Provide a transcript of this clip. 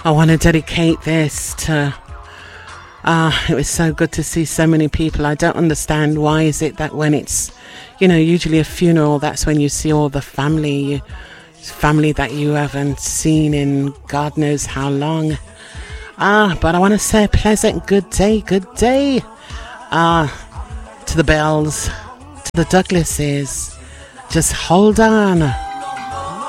I want to dedicate this to it was so good to see so many people. I don't understand why is it that when it's, usually a funeral, that's when you see all the family that you haven't seen in God knows how long. But I want to say a pleasant good day to the Bells, to the Douglases. Just hold on.